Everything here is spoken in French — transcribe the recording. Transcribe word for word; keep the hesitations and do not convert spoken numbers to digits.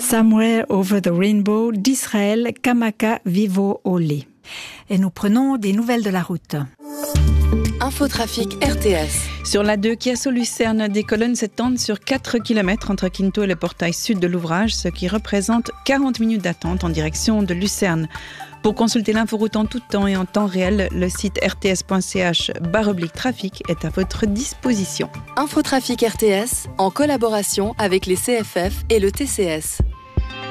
Somewhere Over the Rainbow d'Israël Kamaka Vivo Ole. Et nous prenons des nouvelles de la route. Infotrafic R T S. Sur la deux, Chiasso-Lucerne, des colonnes s'étendent sur quatre kilomètres entre Quinto et le portail sud de l'ouvrage, ce qui représente quarante minutes d'attente en direction de Lucerne. Pour consulter l'inforoute en tout temps et en temps réel, le site r t s point c h barre oblique trafic est à votre disposition. Infotrafic R T S, en collaboration avec les C F F et le T C S.